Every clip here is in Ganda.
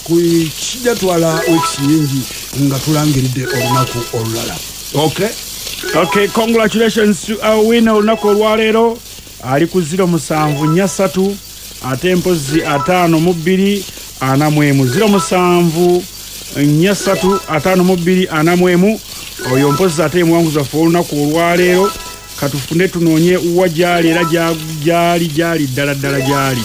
kijja twala weeks nyingi nga tulangiridde olunaku olulala. Okay, congratulations to our winner olunaku olwaleero ali ku 0743 ate mpozi 52 anamwemu 0743 52 oyo mpozi ate mwangu za olunaku olwaleero katufune tunoonye uwa gyali era gyali ddala gyali.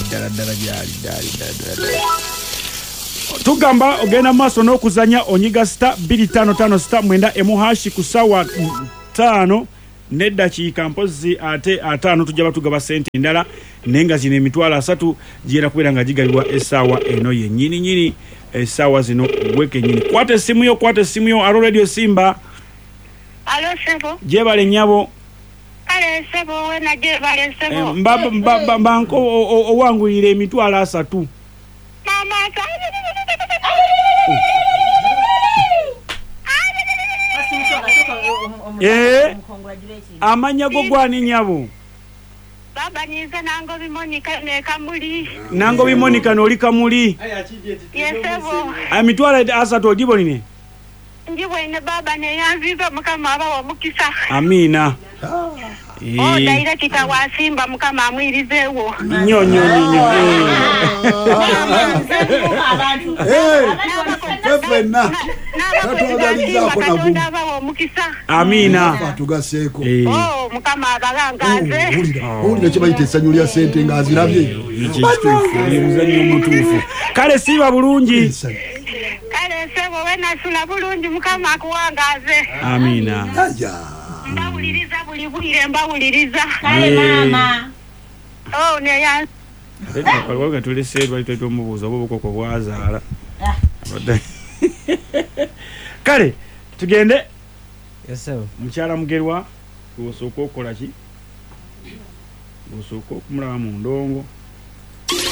Tugamba ogenda maaso n'okuzanya onyiga star 255 star 9 ku ssaawa 5 n'eddakiika mpozi ate 5 tujja batugaba sente endala naye nga zino emitwalo 3 giyera kubeera nga gigalibwa essaawa eno yennyini essaawa zino gweke nyini. Kwata essimu yo alo radio Simba. Alo sebo. Jebale nnyabo. Ale sebo wena jebale sebo. Banko owanguyire emitwalo 3. Mama amanya go gwani nyabo. Baba niza nango bimonika ne kamuli. Nango bimonika noli kamuli. Yesebo. Amitwalo 3 odibonine. Njibwene baba ne yanziza mukama abawo mukisa. Amina. Daira kitawa Simba mukama amwirizewo. Nnyo. Fefena. Tatwagalizaako nagumu. Amina. Tugaseeko. Mukama abalangaze. Owulira kye bayita essanyu lya ssente ng'azirabye. Muzanyo omutuufu. Kale siiba bulungi. Kale sebo wena sula bulungi mukama akuwangaze. Amina. Mbawuliriza buli bwire mbawuliriza. Kale mama. Neya. Alwaga tulese balito omubuuza obukoko bwazaala. Kale tugende. Yes sir. Mukyala mugerwa osooka okola ki? Osooka okumulaba mu ndongo.